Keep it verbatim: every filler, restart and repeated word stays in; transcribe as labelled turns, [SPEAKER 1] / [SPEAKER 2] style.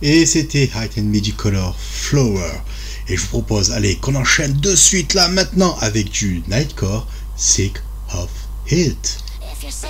[SPEAKER 1] Et c'était Height and Color Flower. Et je vous propose, allez, qu'on enchaîne de suite là maintenant avec du Nightcore, Sick of It.